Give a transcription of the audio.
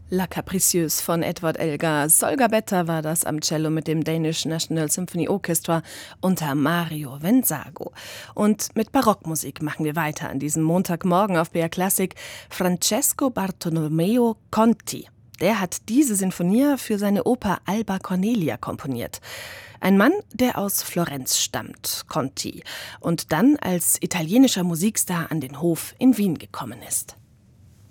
La Capricieuse von Edward Elgar. Sol Gabetta war das am Cello mit dem Danish National Symphony Orchestra unter Mario Venzago. Und mit Barockmusik machen wir weiter an diesem Montagmorgen auf BR Classic. Francesco Bartolomeo Conti. Der hat diese Sinfonie für seine Oper Alba Cornelia komponiert. Ein Mann, der aus Florenz stammt, Conti, und dann als italienischer Musikstar an den Hof in Wien gekommen ist.